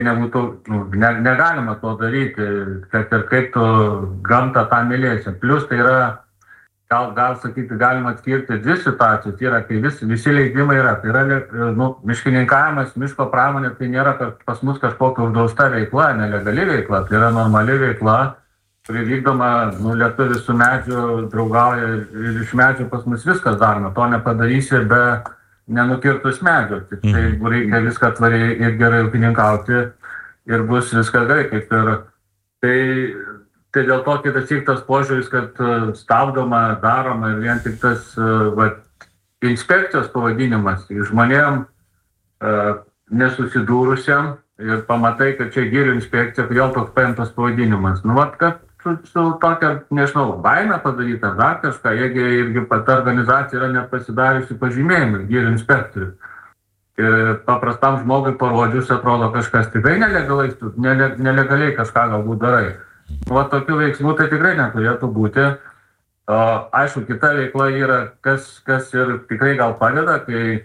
nebūtų, negalima to daryti, kad ir kaip tu gamtą tą mylėsi. Plius tai yra, gal sakyti, galima atskirti dvi situacijas. Tai yra, kai visi leidimai yra. Tai yra, miškininkavimas, miško pramonė, tai nėra pas mus kažkokia uždrausta veikla, nelegali veikla. Tai yra normali veikla, kuri vykdoma, lietuvis su medžiu draugauja ir iš medžio pas mus viskas daroma. To nepadarysi be nenukirtus medžio. Tai reikia viską tvariai ir gerai ūkininkauti ir bus viskas gerai. Kaip ir tai dėl to kitas požiūris, kad stabdoma, daroma ir vien tik tas inspekcijos pavadinimas žmonėm nesusidūrusiam ir pamatai, kad čia girių inspekcija, kodėl toks paimtas pavadinimas. Kad su tokia, nežinau, baime padaryta, dar kažką, jeigu irgi pati organizacija yra net pasidariusi pažymėjimą girių inspektorių. Ir paprastam žmogui parodžius atrodo kažkas tikrai nelegaliai kažką galbūt darai. Tokių veiksmų tai tikrai neturėtų būti. Aišku, kita veikla yra, kas ir tikrai gal padeda, kai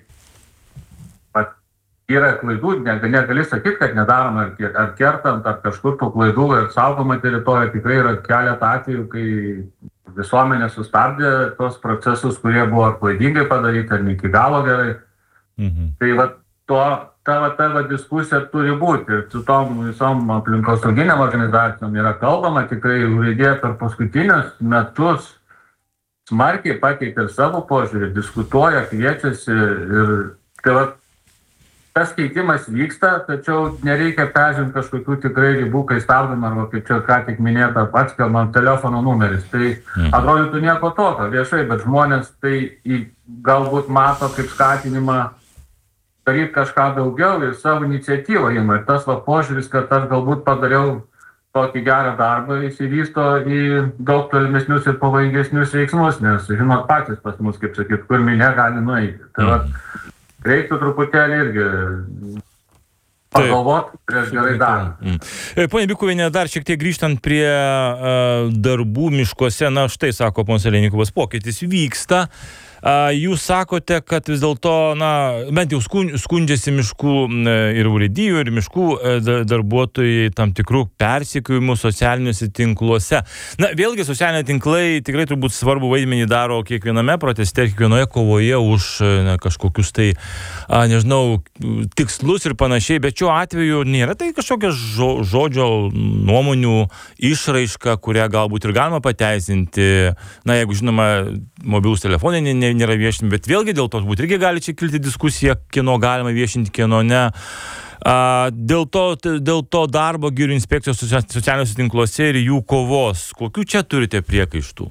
yra klaidų, negali sakyti, kad nedaroma ar kertant, ar kažkur tų klaidų ir saugoma teritorija. Tikrai yra keletą atvejų, kai visuomenė sustabdė tos procesus, kurie buvo klaidingai padaryti, ar ne iki galo gerai. Tai ta diskusija turi būti. Ir su tom visom aplinkosauginiam organizacijom yra kalbama, tikrai urėdija per paskutinius metus smarkiai pakeitė ir savo požiūrį, diskutuoja, kviečiasi ir tas keitimas vyksta, tačiau nereikia peržengti kažkokių tikrai ribų, kai stabdoma, arba kaip čia ką tik minėta, atskirman telefono numeris. Tai atrodytų nieko tokio viešai, bet žmonės tai galbūt mato kaip skatinimą daryti kažką daugiau ir savo iniciatyvą ima. Ir tas požiūris, kad aš galbūt padariau tokį gerą darbą, įsivysto į daug tolimesnius ir pavojingesnius veiksmus, nes žinot patys pas mus, kaip sakyt, kur minė gali nueiti. Tai reiktų truputėlį irgi pagalvoti prieš gerai darant. Ponia Bikuviene, dar šiek tiek grįžtant prie darbų miškuose, štai sako ponas Aleinikovas, pokytis vyksta. Jūs sakote, kad vis dėlto, bent jau skundžiasi miškų ir urėdijų, ir miškų darbuotojai tam tikrų persekiojimų socialiniuose tinkluose. Vėlgi, socialiniai tinklai tikrai turbūt svarbu vaidmenį daro kiekviename proteste, kiekvienoje kovoje už kažkokius tai, nežinau, tikslus ir panašiai, bet šiuo atveju nėra tai kažkokia žodžio nuomonių išraiška, kurią galbūt ir galima pateisinti, jeigu žinoma, mobilūs telefonai nėra viešinti, bet vėlgi dėl to turbūt irgi gali čia kilti diskusija, kieno galima viešinti, kieno ne. Dėl to darbo girių inspekcijos socialiniuose tinkluose ir jų kovos, kokių čia turite priekaištų?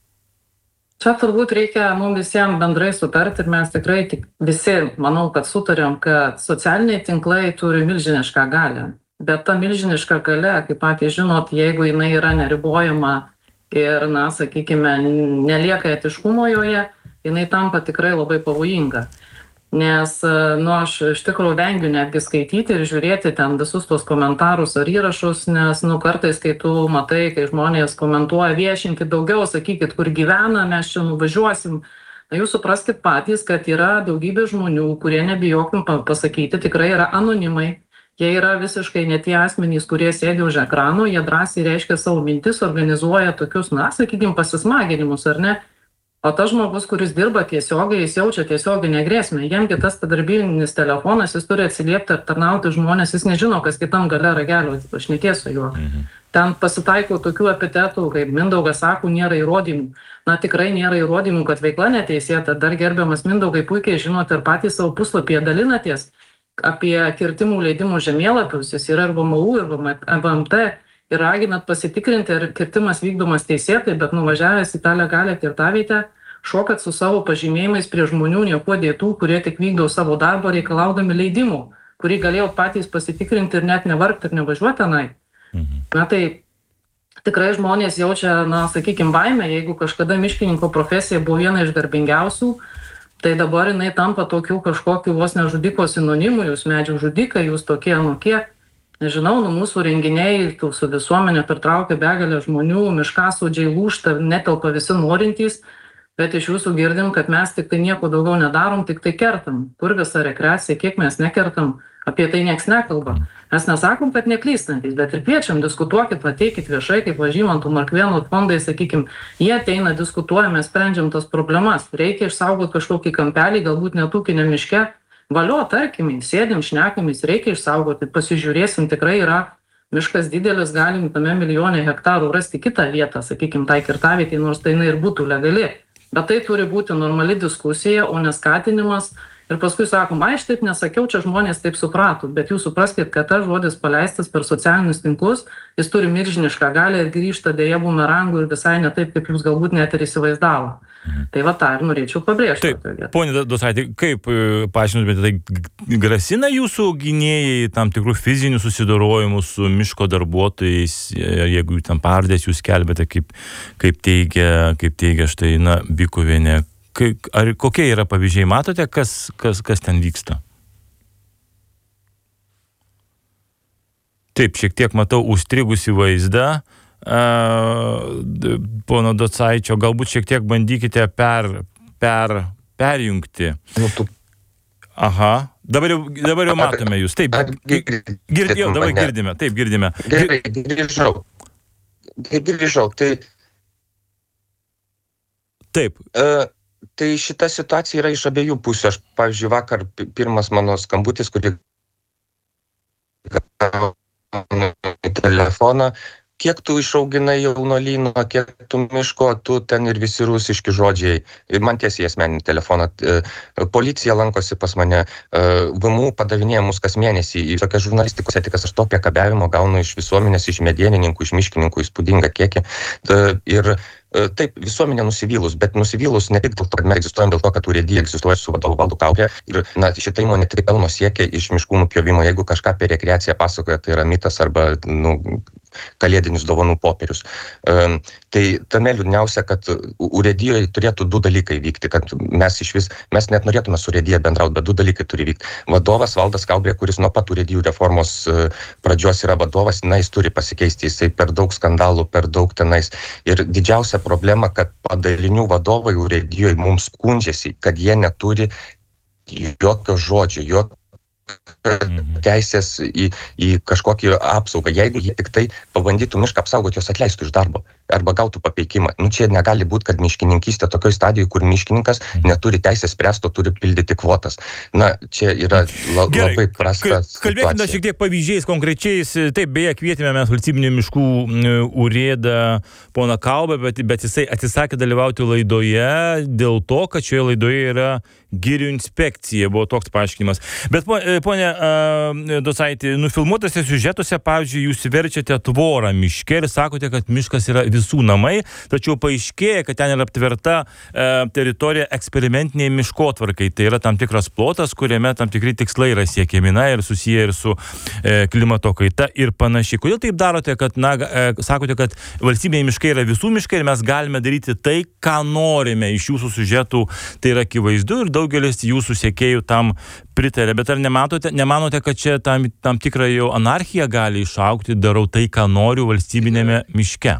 Čia turbūt reikia mums visiems bendrai sutarti ir mes tikrai visi, manau, kad sutarėm, kad socialiniai tinklai turi milžinišką galią. Bet ta milžiniška galia, kaip patys žinot, jeigu jinai yra neribojama ir, sakykime, nelieka etiškumo joje, jinai tampa tikrai labai pavojinga. Nes, aš iš tikrųjų vengiu netgi skaityti ir žiūrėti ten visus tos komentarus ar įrašus, nes, kartais, kai tu matai, kai žmonės komentuoja, viešinkit daugiau, sakykit, kur gyvena, mes čia nuvažiuosim. Jūs supraskit patys, kad yra daugybė žmonių, kurie nebijokim pasakyti, tikrai yra anonimai. Jie yra visiškai ne tie asmenys, kurie sėdi už ekranų, jie drąsiai reiškia savo mintis, organizuoja tokius, sakykime, pasismaginimus, ar ne? O tas žmogus, kuris dirba tiesiogiai, jis jaučia tiesioginę grėsmę. Jam kitas darbinis telefonas, jis turi atsiliepti ar tarnauti žmonės, jis nežino, kas kitam gale ragelio, aš šnekėsiu juo. Ten pasitaiko tokių epitetų, kaip Mindaugas sako, nėra įrodymų. Tikrai nėra įrodymų, kad veikla neteisėta. Dar gerbiamas Mindaugai, puikiai žinote ir patys savo puslapyje dalinatės apie kirtimų leidimų žemėlapius, jis yra ir VMU, ir VMT, ir raginat pasitikrinti, ar kirtimas vykdomas teisėtai, bet nuvažiavęs į tą legalią kirtavietę, šokat su savo pažymėjimais prie žmonių niekuo dėtų, kurie tik vykdo savo darbą reikalaudami leidimų, kurį galėjot patys pasitikrinti ir net nevargti ir nevažiuoti tenai. Tai tikrai žmonės jaučia, sakykime, baimę, jeigu kažkada miškininko profesija buvo viena iš darbingiausių, tai dabar jinai tampa tokių kažkokių vos nežudiko sinonimų, jūs medžių žudikai, jūs tokie, anokie. Nežinau, mūsų renginiai su visuomenė pritraukia begalę žmonių, miškasodžiai lūžta, netelpa visi norintys, bet iš jūsų girdim, kad mes tik tai nieko daugiau nedarom, tik tai kertam. Kur visa rekreacija, kiek mes nekertam, apie tai nieks nekalba. Mes nesakom, kad neklystantis, bet ir kviečiam, diskutuokit, pateikit viešai, kaip Žymantų Markvėnų fondai, sakykim, jie ateina, diskutuoja, mes sprendžiam tas problemas. Reikia išsaugoti kažkokį kampelį, galbūt netūkinę miške. Valio, tarkim, sėdim, šnekamės, reikia išsaugoti, pasižiūrėsim, tikrai yra miškas didelis, galim tame milijonė hektarų rasti kitą vietą, sakykim, tai kirtavietei, nors tai ir būtų legali. Bet tai turi būti normali diskusija, o neskatinimas. Ir paskui sakom, aš taip nesakiau, čia žmonės taip suprato, bet jūs supraskit, kad tas žodis paleistas per socialinius tinklus, jis turi milžinišką galią ir grįžta dėja bumerangų ir visai ne taip, kaip jūs galbūt net ir įsivaizdavo. Tai va tą ir norėčiau pabrėžti. Taip, ponė Dosaitė, kaip paaiškintumėte, tai grasina jūsų gynėjai tam tikrų fizinių susidorojimų su miško darbuotojais, jeigu ten pavardės jūs skelbėte, kaip teigia štai, Bikuvienė. Ar kokie yra pavyzdžiai, matote, kas ten vyksta? Taip, šiek tiek matau užstrigusi vaizdą. Pono Docaičio, galbūt šiek tiek bandykite perjungti. Aha, dabar jau matome jūs. Taip, dabar girdime. Taip, girdime. Gerai, grįžau. Taip. Tai šita situacija yra iš abiejų pusių. Aš, pavyzdžiui, vakar pirmas mano skambutis, kurį gavau telefoną, kiek tu išauginai jaunuolyno, kiek tu miško, tu ten ir visi rusiški žodžiai. Ir man tiesiai asmeninį telefoną. Policija lankosi pas mane, VMU padavinėja mus kas mėnesį į tokią žurnalistikos etikas. Aš to priekabiavimo gaunu iš visuomenės, iš medienininkų, iš miškininkų įspūdingą kiekį. Ir taip, visuomenė nusivylus, bet nusivylus ne tik dėl to, kad mes egzistuojam, dėl to, kad urėdija egzistuoja su vadovu Valdu Kaubre. Ir šitą įmonę tik pelno siekia iš miškų nupjovimo. Jeigu kažką apie rekreaciją pasakoja, tai yra mitas arba kalėdinius dovanų popierius. Tai tame liūdniausia, kad urėdijoje turėtų du dalykai vykti, kad mes net norėtume su urėdija bendrauti, bet du dalykai turi vykti. Vadovas Valdas Kaubrė, kuris nuo pat urėdijų reformos pradžios yra vadovas, jis turi pasikeisti, jisai per daug skandalų, per daug tenais. Ir didžiausia problema, kad padalinių vadovai urėdijoje mums skundžiasi, kad jie neturi jokio žodžio, jokio teisės į kažkokį apsaugą. Jeigu jie tik tai pabandytų mišką apsaugoti, jos atleistų iš darbo arba gautų papeikimą. Čia negali būti, kad miškininkystė tokioje stadijoje, kur miškininkas neturi teisės spręsto, turi pildyti kvotas. Čia yra labai prasta situacija. Kalbėkime šiek tiek pavyzdžiais konkrečiais. Taip, beje, kvietėme mes valstybinių miškų urėdą poną Kaubą, bet jisai atsisakė dalyvauti laidoje dėl to, kad šioje laidoje yra girių inspekcija, buvo toks paaiškinimas. Bet, ponė Dosaitė, nufilmuotose siužetuose, pavyzdžiui, jūs verčiate tvorą miške ir sakote, kad miškas yra visų namai, tačiau paaiškėja, kad ten yra aptverta teritorija eksperimentiniai miškotvarkai. Tai yra tam tikras plotas, kuriame tam tikri tikslai yra siekiami, ir susiję ir su klimato kaita ir panašiai. Kodėl taip darote, kad, sakote, kad valstybiniai miškai yra visų miškai ir mes galime daryti tai, ką norime iš jūsų siužetų, tai yra akivaizdu ir daugelis jūsų sekėjų tam pritarė. Bet ar nemanote, kad čia tam tikrą jau anarchiją gali išaugti, darau tai, ką noriu valstybinėme miške?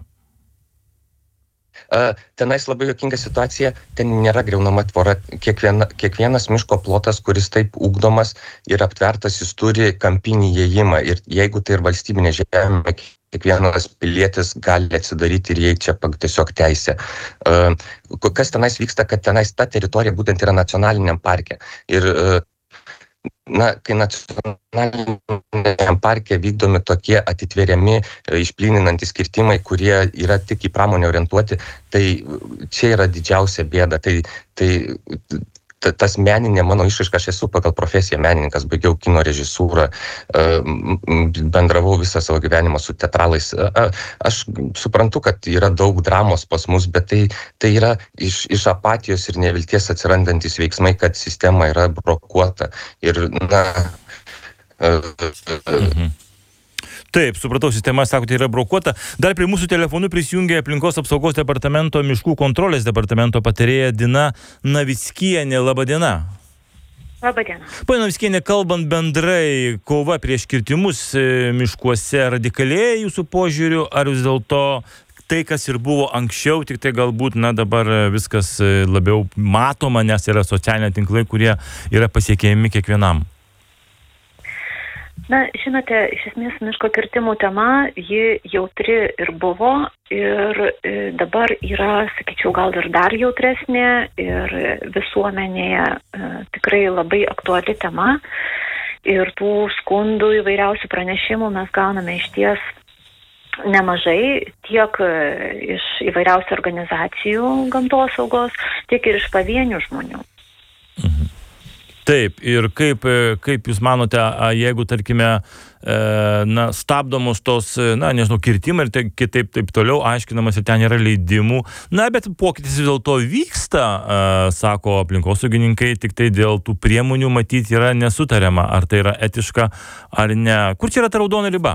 Tenais labai juokinga situacija, ten nėra griaunama tvora. Kiekvienas miško plotas, kuris taip ugdomas ir aptvertas, jis turi kampinį įėjimą. Ir jeigu tai ir valstybinė žemė, kiekvienas pilietis gali atsidaryti ir įeiti čia tiesiog teisę. Kas tenais vyksta, kad tenais ta teritorija būtent yra nacionaliniam parke. Ir kai nacionaliniam parke vykdomi tokie atitveriami, išplyninantys kirtimai, kurie yra tik į pramonę orientuoti, tai čia yra didžiausia bėda. Tas meninė mano išraiška, aš esu pagal profesiją menininkas, baigiau kino režisūrą, bendravau visą savo gyvenimą su teatralais. Aš suprantu, kad yra daug dramos pas mus, bet tai yra iš apatijos ir nevilties atsirandantis veiksmai, kad sistema yra brokuota. Ir, Taip, supratau, sistema, sakote, yra brokuota. Dar prie mūsų telefonų prisijungė Aplinkos apsaugos departamento miškų kontrolės departamento patarėja Dina Navickienė. Labadiena. Labadiena. Pane Navickienė, kalbant bendrai, kova prieš kirtimus miškuose radikalėja jūsų požiūriu, ar vis dėlto tai, kas ir buvo anksčiau, tik tai galbūt, dabar viskas labiau matoma, nes yra socialiniai tinklai, kurie yra pasiekiami kiekvienam? Na, žinote, iš esmės miško kirtimų tema, ji jautri ir buvo ir dabar yra, sakyčiau, gal ir dar jautresnė ir visuomenėje tikrai labai aktuali tema ir tų skundų įvairiausių pranešimų mes gauname iš ties nemažai, tiek iš įvairiausių organizacijų gamtosaugos, tiek ir iš pavienių žmonių. Taip, ir kaip jūs manote, jeigu, tarkime, stabdomos tos, kirtimai ir kitaip taip toliau, aiškinamas ir ten yra leidimų, bet pokytis vis dėlto vyksta, sako aplinkosaugininkai, tik tai dėl tų priemonių matyti yra nesutariama, ar tai yra etiška ar ne. Kur čia yra ta raudona riba?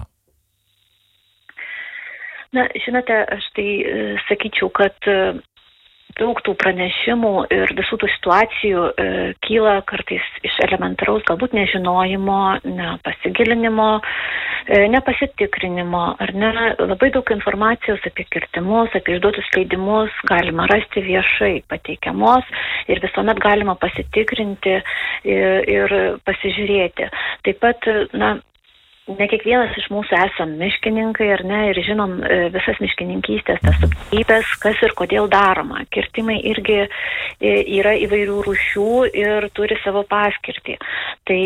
Na, žinote, aš tai sakyčiau, kad daug tų pranešimų ir visų tų situacijų kyla kartais iš elementaraus galbūt nežinojimo, nepasigilinimo, nepasitikrinimo, ar ne. Labai daug informacijos apie kirtimus, apie išduotus leidimus galima rasti viešai pateikiamos ir visuomet galima pasitikrinti ir pasižiūrėti. Taip pat, ne kiekvienas iš mūsų esam miškininkai, ar ne, ir žinom visas miškininkystės, tas subtilybės, kas ir kodėl daroma. Kirtimai irgi yra įvairių rūšių ir turi savo paskirtį. Tai,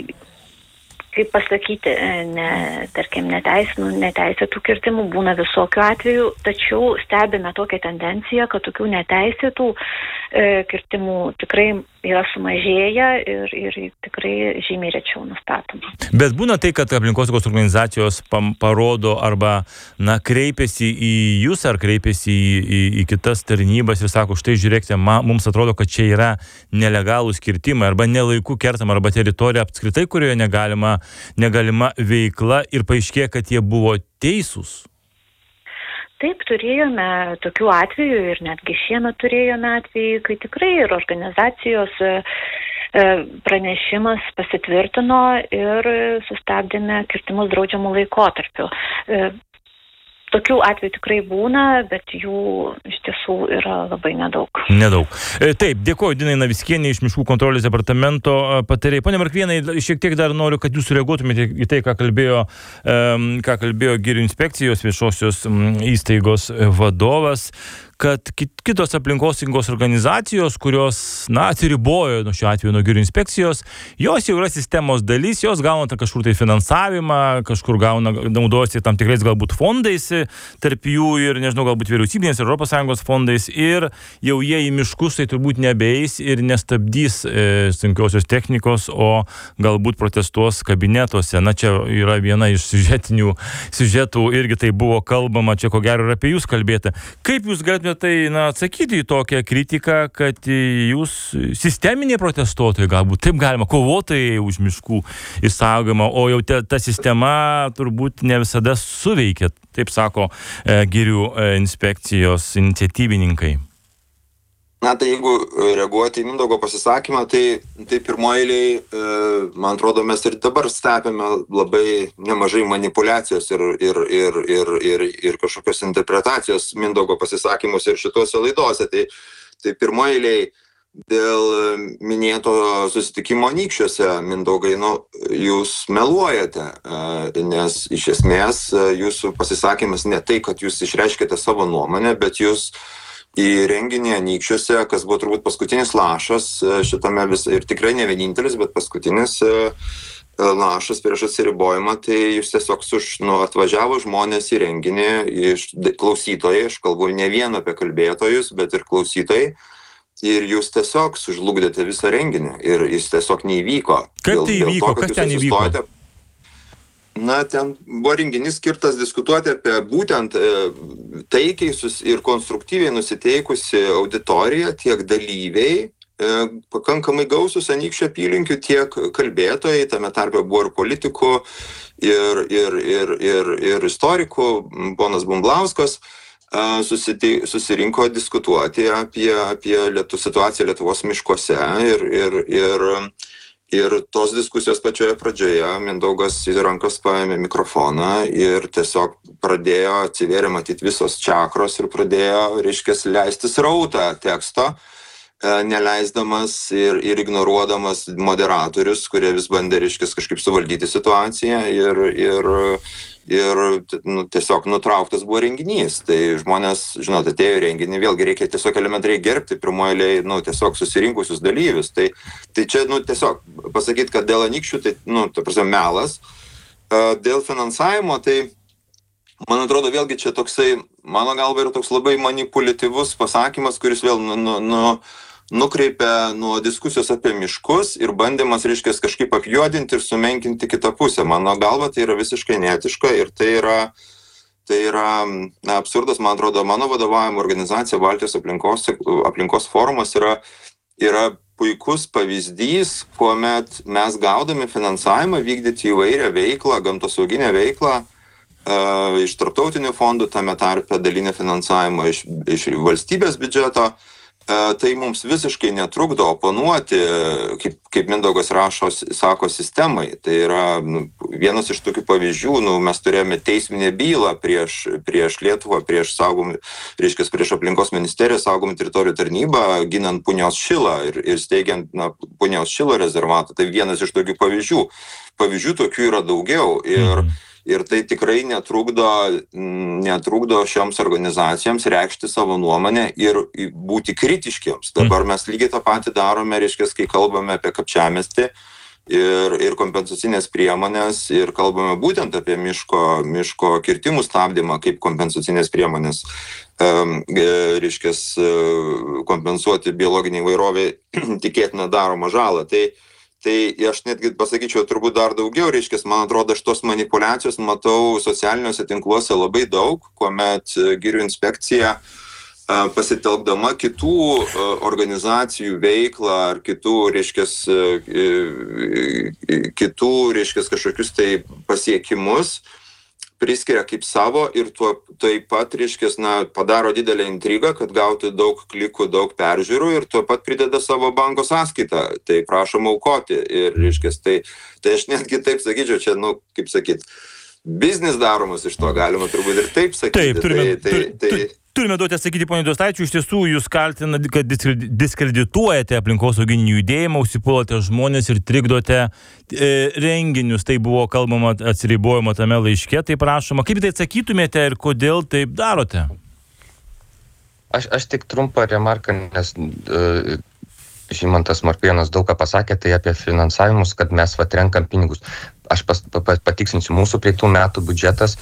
kaip pasakyti, tarkim, neteisėtų kirtimų būna visokių atvejų, tačiau stebime tokią tendenciją, kad tokių neteisėtų kirtimų tikrai yra sumažėję ir tikrai žymiai rečiau nustatoma. Bet būna tai, kad aplinkosaugos organizacijos parodo arba, kreipiasi į jūs ar kreipiasi į kitas tarnybas ir sako, štai žiūrėkite, mums atrodo, kad čia yra nelegalūs kirtimai arba nelaikų kertama arba teritorija apskritai, kurioje negalima veikla ir paaiškėja, kad jie buvo teisūs. Taip, turėjome tokių atvejų ir netgi šiemet turėjome atvejų, kai tikrai ir organizacijos pranešimas pasitvirtino ir sustabdėme kirtimus draudžiamų laikotarpių. Tokių atvejų tikrai būna, bet jų iš tiesų yra labai nedaug. Nedaug. Taip, dėkoju Dinai Navickienei iš Miškų kontrolės departamento patarėjai. Pone Markvėnai, šiek tiek dar noriu, kad jūs sureaguotumėte į tai, ką kalbėjo Girių inspekcijos viešosios įstaigos vadovas, kad kitos aplinkosaugos organizacijos, kurios, atsiribojo šiuo atveju nuo Girių inspekcijos, jos jau yra sistemos dalis, jos gauna kažkur tai finansavimą, kažkur naudojasi tam tikrais galbūt fondais, tarp jų ir, galbūt vyriausybinės ir ES fondais, ir jau jie į miškus tai turbūt nebeis ir nestabdys sunkiosios technikos, o galbūt protestuos kabinetuose. Čia yra viena iš siužetų, irgi tai buvo kalbama, čia ko gero ir apie jūs kalbėti. Kaip jūs galėtumėte atsakyti į tokią kritiką, kad jūs sisteminiai protestuotojai, galbūt taip galima, kovotojai už miškų išsaugojimą, o jau ta sistema turbūt ne visada suveikia, taip sako Girių inspekcijos iniciatyvininkai. Tai jeigu reaguoti į Mindaugo pasisakymą, tai pirmoje eilėje, man atrodo, mes ir dabar stebime labai nemažai manipulacijos ir kažkokios interpretacijos Mindaugo pasisakymus ir šituose laidose. Tai pirmoje eilėje dėl minėto susitikimo Anykščiuose, Mindaugai, jūs meluojate, nes iš esmės jūsų pasisakymas ne tai, kad jūs išreiškite savo nuomonę, bet jūs į renginį Anykščiuose, kas buvo turbūt paskutinis lašas šitame ir tikrai ne vienintelis, bet paskutinis lašas prieš atsiribojimą, tai jūs tiesiog atvažiavo žmonės į renginį, klausytojai, aš kalbu ne vien apie kalbėtojus, bet ir klausytojai, ir jūs tiesiog sužlugdėte visą renginį ir jis tiesiog neįvyko. Kaip tai įvyko? Kas ten įvyko? Ten buvo renginys skirtas diskutuoti apie būtent taikiai ir konstruktyviai nusiteikusi auditoriją, tiek dalyviai, pakankamai gausus Anykščių apylinkių, tiek kalbėtojai, tame tarpe buvo ir politikų, ir istorikų, ponas Bumblauskas, susirinko diskutuoti apie situaciją Lietuvos miškuose ir tos diskusijos pačioje pradžioje Mindaugas į rankas paėmė mikrofoną ir tiesiog atsivėrė matyti visos čakros ir pradėjo, leisti srautą teksto, neleisdamas ir ignoruodamas moderatorius, kurie vis bandė, reiškia, kažkaip suvaldyti situaciją ir tiesiog nutrauktas buvo renginys. Tai žmonės, žinot, atėjo renginį, vėlgi reikia tiesiog elementariai gerbti pirmoje eilėje, tiesiog susirinkusius dalyvius. Tai čia, tiesiog pasakyti, kad dėl anykščių, tai, ta prasme, melas. Dėl finansavimo, tai man atrodo, vėlgi čia toksai, mano galva, yra toks labai manipuliatyvus pasakymas, kuris vėl nukreipia nuo diskusijos apie miškus ir bandymas, reiškia, kažkaip apjuodinti ir sumenkinti kitą pusę. Mano galva, tai yra visiškai neetiška ir tai yra absurdas, man atrodo, mano vadovaujama organizacija Baltijos aplinkos forumas yra puikus pavyzdys, kuomet mes gaudami finansavimą vykdyti įvairią veiklą, gamtosauginę veiklą, iš tarptautinių fondų, tame tarpe dalinę finansavimą iš valstybės biudžeto, tai mums visiškai netrukdo oponuoti, kaip Mindaugas sako, sistemai. Tai yra vienas iš tokių pavyzdžių, mes turėjome teisminę bylą prieš Lietuvą, prieš aplinkos ministeriją, saugomų teritorijų tarnybą, ginant Punios šilą ir steigiant Punios šilo rezervatą. Tai vienas iš tokių pavyzdžių. Pavyzdžių tokių yra daugiau ir tai tikrai netrukdo šioms organizacijoms reikšti savo nuomonę ir būti kritiškiams. Dabar mes lygiai tą patį darome, reiškia, kai kalbame apie kapčiamiestį ir kompensacinės priemonės ir kalbame būtent apie miško kirtimų stabdymą kaip kompensacinės priemonės, reiškia, kompensuoti biologinį įvairovę tikėtina daromą žalą. Tai aš netgi pasakyčiau turbūt dar daugiau, reiškia, man atrodo, šitos manipuliacijos matau socialiniuose tinkluose labai daug, kuomet girių inspekcija pasitelkdama kitų organizacijų veiklą ar kitų, reiškia, kažkokius tai pasiekimus priskiria kaip savo ir taip pat, reiškia, padaro didelę intrigą, kad gauti daug klikų, daug peržiūrų ir tuo pat prideda savo banko sąskaitą. Tai prašom aukoti. Ir, reiškia, tai aš netgi taip sakyčiau, čia, kaip sakyt, biznis daromas iš to, galima turbūt ir taip sakyti. Turime duoti atsakyti, ponė Dostaičių, iš tiesų jūs kaltinate, kad diskredituojate aplinkosauginį judėjimą, užsipuolate žmonės ir trikdote renginius. Tai buvo kalbama atsiribojimo tame laiške, tai prašoma. Kaip tai atsakytumėte ir kodėl taip darote? Aš tik trumpą remarką, nes Žymantas Morkvėnas daug ką pasakė, tai apie finansavimus, kad mes renkam pinigus. Aš patiksinsiu, mūsų praeitų metų biudžetas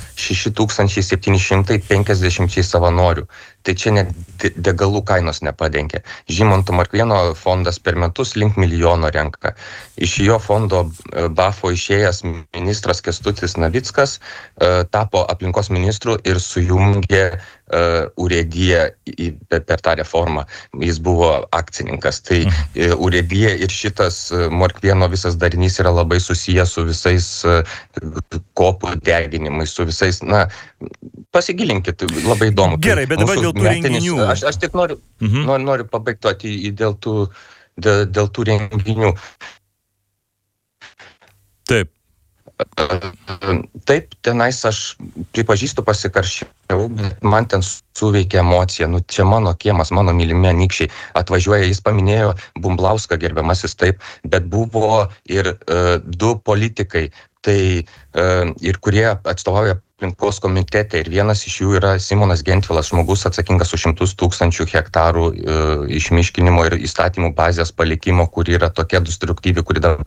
6750 savanorių. Tai čia net degalų kainos nepadengia. Žymanto Morkvėno fondas per metus link 1 milijono renka. Iš jo fondo BAFO išėjęs ministras Kęstutis Navickas tapo aplinkos ministru ir sujungė urėdiją per tą reformą. Jis buvo akcininkas. Tai urėdija ir šitas Morkvėno visas darinys yra labai susijęs su visais kopų deginimai, su visais, pasigilinkit, labai įdomu. Gerai, bet dabar dėl tų renginių. Aš tik noriu pabaigti dėl tų renginių. Taip. Taip, tenais aš pripažįstu pasikarščiau, bet man ten suveikia emocija. Čia mano kiemas, mano mylimi anykščiai atvažiuoja, jis paminėjo Bumblauską, gerbiamasis, taip, bet buvo ir 2 politikai, tai ir kurie atstovauja aplinkos komitete, ir vienas iš jų yra Simonas Gentvilas, žmogus atsakingas už 100 000 hektarų išmiškinimo ir įstatymų bazės palikimo, kuri yra tokia destruktyvi, kuri dar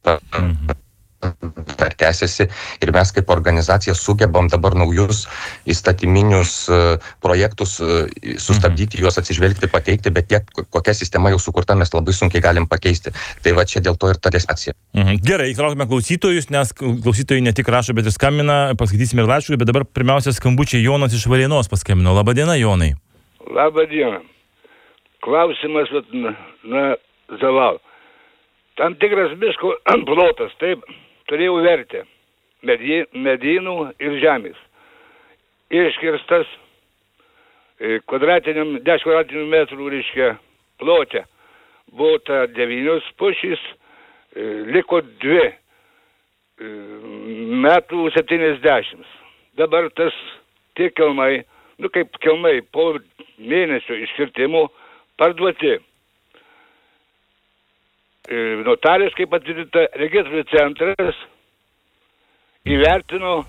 tęsiasi, ir mes kaip organizacija sugebam dabar naujus įstatyminius projektus sustabdyti, juos atsižvelgti, pateikti, bet tiek, kokia sistema jau sukurta, mes labai sunkiai galim pakeisti. Tai va čia dėl to ir ta desperacija. Gerai, įtraukime klausytojus, nes klausytojai ne tik rašo, bet ir skambina, paskaitysime ir laiškus, bet dabar pirmiausia skambučiai. Jonas iš Varėnos paskambino. Labadiena, Jonai. Labadiena. Klausimas, Zaval. Tam tikras miško plotas, taip, turėjau vertę medynų ir žemės. Iškirstas 10 kvadratinių metrų, reiškia, plote. Buvo ta 9 pušys, liko 2 metų 70. Dabar tas tie kelmai, kaip kelmai po mėnesio iškirtimo parduoti. notariškai patvirtinta, registrų centras įvertino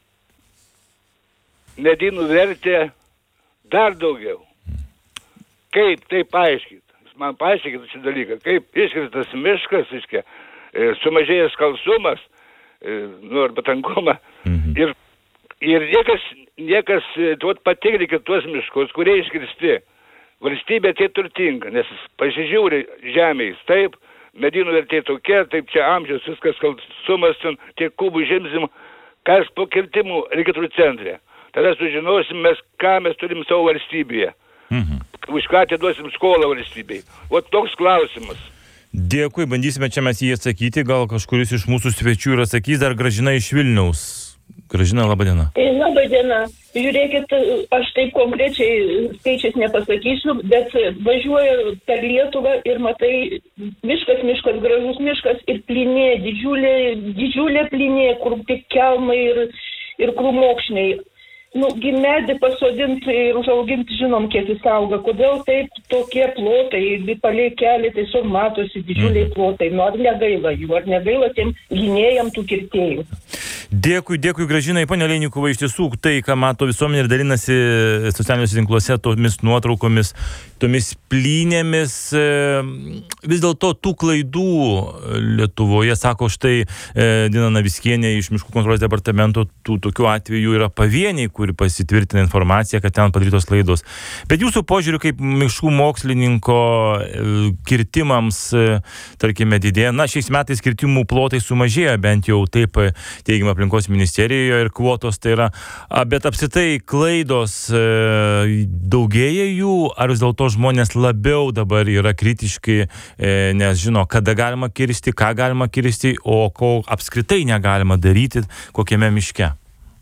medynų vertę dar daugiau. Kaip tai paaiškinti? Man paaiškinkit šį dalyką, kaip iškirtas miškas, sumažėjęs skalsumas, arba tankumą, ir niekas patikrinkit tuos miškus, kurie iškirsti. Valstybė tai turtinga, nes pasižiūri žemės, taip, medynų vertė tokia, taip čia amžiaus, viskas skalsumas, tiek kubų žemzimų, kas po kirtimų registrų centre. Tada sužinosim mes, ką mes turim savo valstybėje. Už ką atiduosim skolą valstybei. O toks klausimas. Dėkui, bandysime čia mes jį atsakyti, gal kažkuris iš mūsų svečių ir atsakys, dar Gražina iš Vilniaus. Gražina, laba diena. Laba diena. Žiūrėkit, aš taip konkrečiai skaičiais nepasakysiu, bet važiuoju per Lietuvą ir matai miškas, gražus miškas ir plynė, didžiulė plynė, kur tik kelmai ir krūmokšniai. Medį pasodinti ir užauginti, žinom, kiek jis auga. Kodėl taip tokie plotai, palei kelią tiesiog matosi didžiuliai plotai. Ar negaila jų, ar negaila tiem gynėjam tų kirtėjų. Dėkui, Gražinai. Pone Leinikovai, iš tiesų, tai, ką mato visuomenė ir dalinasi socialiniuose tinkluose tomis nuotraukomis, tomis plynėmis, vis dėlto tų klaidų Lietuvoje, sako štai Dina Navickienė iš Miškų kontrolės departamento, tų tokių atvejų yra pavieniai, kuri pasitvirtina informaciją, kad ten padarytos klaidos. Bet jūsų požiūriu, kaip miškų mokslininko, kirtimams, tarkime, didėja, šiais metais kirtimų plotai sumažėjo, bent jau taip teigiama aplinkos ministerijoje ir kvotos tai yra, bet apskritai klaidos daugėja jų, ar vis dėlto žmonės labiau dabar yra kritiški, nes žino, kada galima kirsti, ką galima kirsti, o ko apskritai negalima daryti, kokiame miške?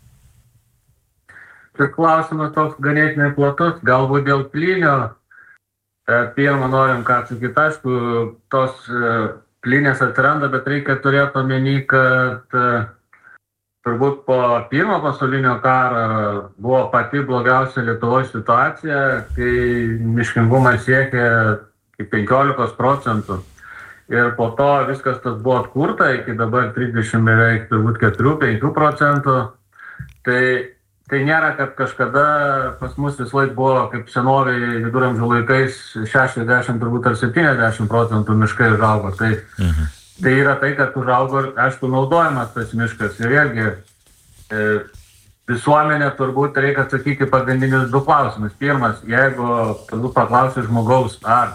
Tai klausimas toks ganėtinai platus, galbūt dėl plynio. Pirmą norim ką atsakyti, aišku, tos plynės atsiranda, bet reikia turėti omeny, kad turbūt po pirmo pasaulinio karo buvo pati blogiausia Lietuvoje situacija, kai miškingumas siekė 15%. Ir po to viskas tas buvo atkurta iki dabar 30 beveik turbūt 4-5%. Tai nėra, kad kažkada pas mus vis laik buvo, kaip senoviai viduramžių laikais, 60 turbūt ar 70% miškai užaugo. Tai yra tai, kad užaugo, aišku, naudojamas tas miškas. Ir vėlgi visuomenė turbūt reikia atsakyti pagrindinius du klausimus. Pirmas, jeigu turbūt paklausi žmogaus, ar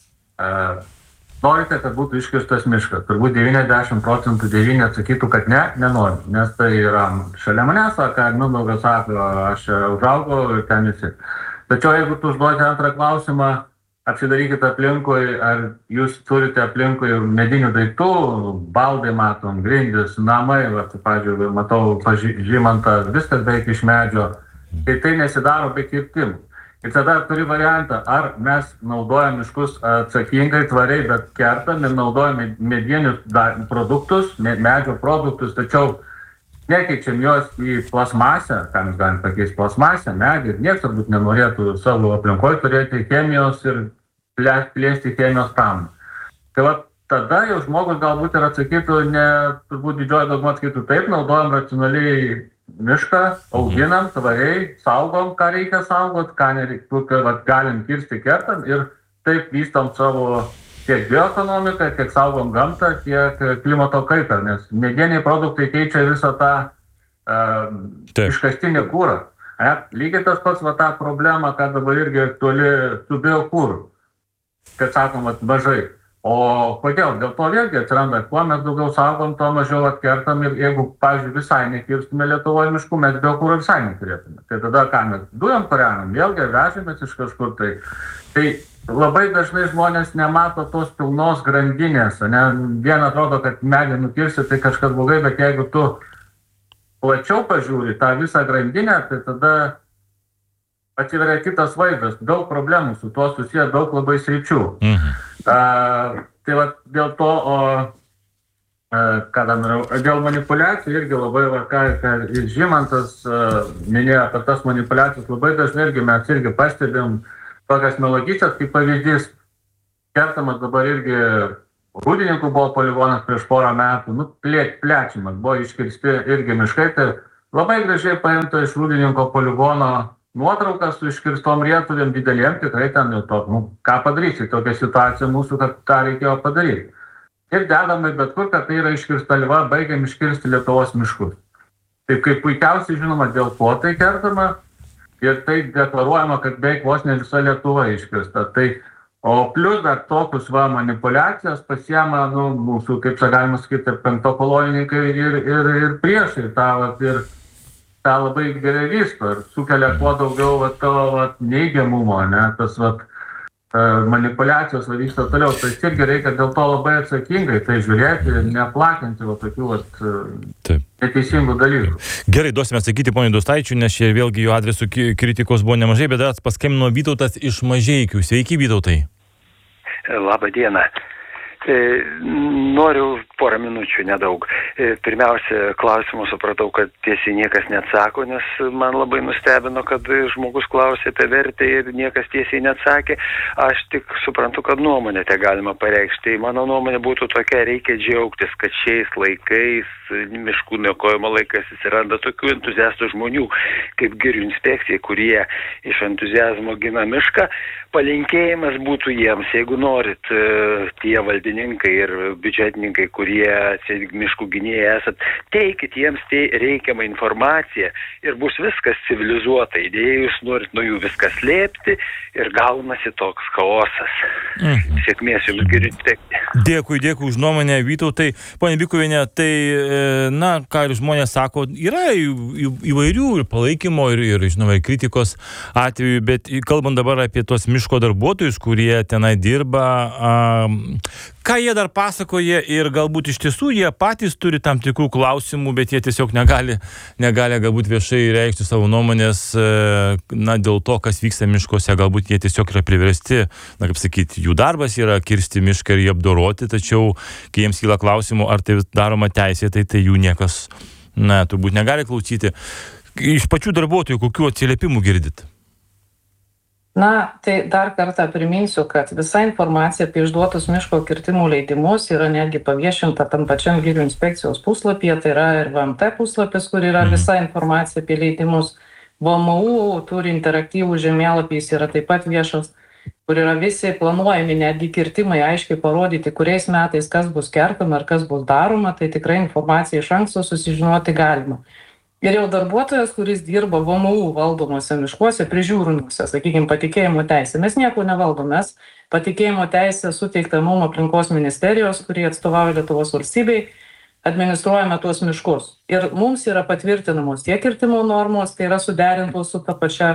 norite, kad būtų iškirstas miškas, turbūt 90% devyni atsakytų, kad ne, nenori. Nes tai yra šalia manęs, kad Mindaugas sako, aš užaugau ir ten visi. Tačiau jeigu tu užduoti antrą klausimą, apsidarykite aplinkui, ar jūs turite aplinkui medinių daiktų, baldai matom, grindys, namai, pavyzdžiui, matau pažymantą, viskas beveik iš medžio, tai nesidaro be kirtimų. Ir tada turi variantą, ar mes naudojame miškus atsakingai, tvariai, bet kertam ir naudojame medinius produktus, medžio produktus, tačiau nekeičiam juos į plasmasę, ką mes galim pakeisti plasmasę, medį, ir niekas turbūt nenorėtų savo aplinkoje turėti chemijos ir plėsti chemijos pramonę. Tai va, tada jau žmogus galbūt ir atsakytų, ne, turbūt didžioji dauguma atsakytų taip, naudojam racionaliai mišką, auginam, tvariai, saugom, ką reikia saugot, ką nereiktų, kad galim kirsti, kertam ir taip vystom savo tiek bioekonomiką, tiek saugom gamtą, tiek klimato kaitą, nes mediniai produktai keičia visą tą iškastinį kūrą. Lygiai tas pats tą problemą, kad dabar irgi aktuali su biokūru, kad sakom, mažai. O kodėl? Dėl to vėlgi atsiranda, kuo mes daugiau saugom, to mažiau atkertam ir jeigu, pavyzdžiui, visai nekirstume Lietuvoje miškų, mes biokūro visai neturėtume. Tai tada ką mes dujom kūrenam, vėlgi vežėmės iš kažkur tai. Tai labai dažnai žmonės nemato tos pilnos grandinės. Viena atrodo, kad medį nukirsti, tai kažkas blogai, bet jeigu tu plačiau pažiūri tą visą grandinę, tai tada atsiveria kitas vaizdas. Daug problemų su tuo susiję, daug labai sričių. Tai va, dėl to, dėl manipuliacijų irgi labai, kad Žymantas minėjo apie tas manipuliacijas, labai dažnai irgi mes irgi pastebim tokias melagystes, kaip pavyzdys, kertamas dabar irgi Rūdininkų buvo poligonas prieš porą metų, plečiamas, buvo iškirsti irgi miškai, tai labai gražiai paimta iš Rūdininko poligono nuotraukas su iškirstom rietuvėm didelėm, tikrai ten jau to, ką padarysi, tokia situacija mūsų, kad tą reikėjo padaryti. Ir dedamai bet kur, kad tai yra iškirsta lyva, baigiam iškirsti Lietuvos miškus. Taip kaip puikiausiai žinoma, dėl ko tai kertama ir tai deklaruojama, kad beveik vos ne visa Lietuva iškirsta. Tai, o plus dar tokius manipuliacijas pasiema mūsų, kaip galima sakyti, penktokolojininkai ir priešai tą labai gerai vysto ir sukelia kuo daugiau to neigiamumo, ne, tas manipuliacijos vyksta toliau. Tai irgi reikia dėl to labai atsakingai tai žiūrėti ir neplatinti tokių neteisingų dalykų. Gerai, duosime atsakyti ponui Dostaičiui, nes čia vėlgi jo adresu kritikos buvo nemažai, bet dar paskambino Vytautas iš Mažeikių. Sveiki, Vytautai. Labą dieną. Noriu porą minučių, nedaug. Pirmiausia, klausimą supratau, kad tiesiai niekas neatsako, nes man labai nustebino, kad žmogus klausė apie vertę ir niekas tiesiai neatsakė. Aš tik suprantu, kad nuomonę te galima pareikšti. Mano nuomonė būtų tokia, reikia džiaugtis, kad šiais laikais, miškų niokojimo laikais, atsiranda tokių entuziastų žmonių, kaip girių inspekcija, kurie iš entuziazmo gina mišką. Palinkėjimas būtų jiems, jeigu norit, tie valdininkai ir biudžetininkai, kurie miškų gynėjai esat, teikit jiems reikiamą informaciją ir bus viskas civilizuota. Idėjai jūs norit nuo jų viską slėpti ir gaunasi toks chaosas. Sėkmės jums girių inspekcija. Dėkui už nuomonę, Vytautai. Ponia Bikuvienė, tai, ką ir žmonės sako, yra įvairių ir palaikymo ir žinoma, kritikos atveju, bet kalbant dabar apie tos miško darbuotojus, kurie tenai dirba, ką jie dar pasakoja ir galbūt iš tiesų jie patys turi tam tikrų klausimų, bet jie tiesiog negali galbūt viešai reikšti savo nuomonės, dėl to, kas vyksta miškuose, galbūt jie tiesiog yra priversti, kaip sakyti, jų darbas yra kirsti mišką ir jį apdoroti, tačiau kai jiems kyla klausimų, ar tai daroma teisėtai, tai jų niekas, turbūt negali klausyti. Iš pačių darbuotojų, kokių atsiliepimų girdit? Tai dar kartą priminsiu, kad visa informacija apie išduotus miško kirtimų leidimus yra netgi paviešinta tam pačiam girių inspekcijos puslapyje, tai yra ir VMT puslapis, kur yra visa informacija apie leidimus. VMU turi interaktyvų žemėlapį, jis yra taip pat viešas, kur yra visi planuojami netgi kirtimai, aiškiai parodyti, kuriais metais kas bus kertama ir kas bus daroma, tai tikrai informaciją iš anksto susižinoti galima. Ir jau darbuotojas, kuris dirba VMU valdomuose miškuose, prižiūrimuose, sakykime, patikėjimo teisė. Mes nieko nevaldom, mes patikėjimo teisė suteikta mums aplinkos ministerijos, kurie atstovauja Lietuvos valstybei, administruojame tuos miškus. Ir mums yra patvirtinamos tiek kirtimo normos, tai yra suderintos su ta pačia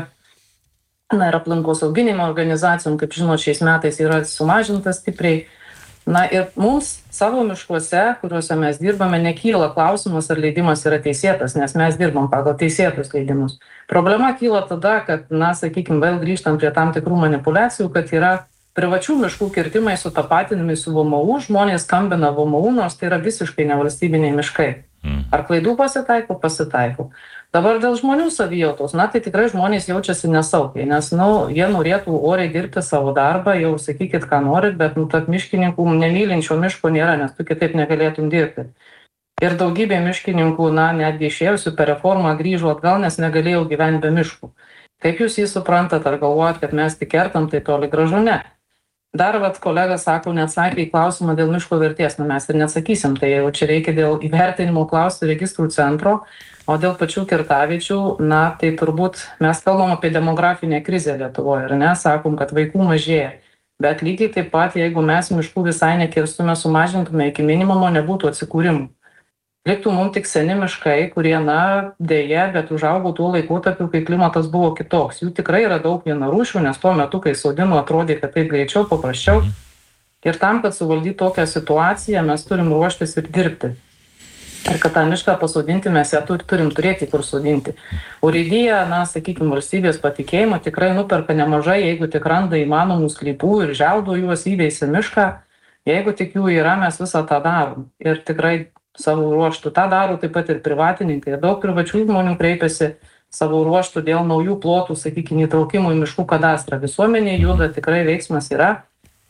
ir aplinkos auginimo organizacijom, kaip žinot, šiais metais yra sumažintas stipriai. Ir mums savo miškuose, kuriuose mes dirbame, nekyla klausimas, ar leidimas yra teisėtas, nes mes dirbam pagal teisėtus leidimus. Problema kyla tada, kad, sakykime, vėl grįžtam prie tam tikrų manipuliacijų, kad yra privačių miškų kirtimai sutapatinami su VMU, žmonės skambina VMU, nors tai yra visiškai nevalstybiniai miškai. Ar klaidų pasitaiko? Pasitaiko. Dabar dėl žmonių savijautos, tai tikrai žmonės jaučiasi nesaugiai, nes, jie norėtų oriai dirbti savo darbą, jau sakykit, ką norit, bet, tarp miškininkų nemylinčio miško nėra, nes tu kitaip negalėtum dirbti. Ir daugybė miškininkų, netgi išėjusių per reformą grįžo atgal, nes negalėjau gyventi be miškų. Kaip jūs jį suprantat, ar galvojat, kad mes tik kertam, tai toli gražu ne. Dar kolega sako, neatsakė į klausimą dėl miško vertės, mes ir neatsakysim, tai jau čia reikia dėl įvertinimo klausti registrų centro, o dėl pačių kirtaviečių, tai turbūt mes kalbam apie demografinę krizę Lietuvoje, ir sakom, kad vaikų mažėja, bet lygiai taip pat, jeigu mes miškų visai nekirstume, sumažintume iki minimumo, nebūtų atsikūrimų. Liktų mums tik seni miškai, kurie, dėja, bet užaugo tuo laikotarpiu, kai klimatas buvo kitoks. Jų tikrai yra daug vienarūšių, nes tuo metu, kai sodino, atrodė, kad taip greičiau, paprasčiau. Ir tam, kad suvaldytų tokią situaciją, mes turim ruoštis ir dirbti. Ir kad tą mišką pasodinti, mes ją turim turėti kur sodinti. Urėdija, sakykime, valstybės patikėjimo tikrai nuperka nemažai, jeigu tik randa įmanomų sklypų ir želdo juos, įveisia mišką. Jeigu tik jų yra, mes visą tą darom. Ir tikrai savo ruoštų. Ta daro taip pat ir privatininkai. Daug privačių žmonių kreipiasi savo ruoštų dėl naujų plotų, sakykime, įtraukimų į miškų kadastrą. Visuomenė juda, tikrai veiksmas yra.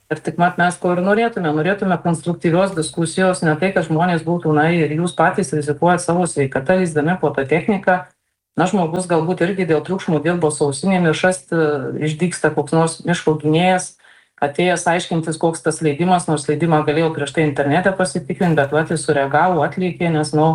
Ir tik mes ko ir norėtume konstruktyvios diskusijos, ne tai, kad žmonės būtų, ir jūs patys rizikuojat savo sveikatą, įsdami po tą techniką. Žmogus galbūt irgi dėl triukšmų dirbo su ausinėmis, išdygsta koks nors miško gynėjas, atėjęs aiškintis, koks tas leidimas, nors leidimą galėjau prieš tai internete pasitikrinti, bet jis sureagavo, atlikė, nes,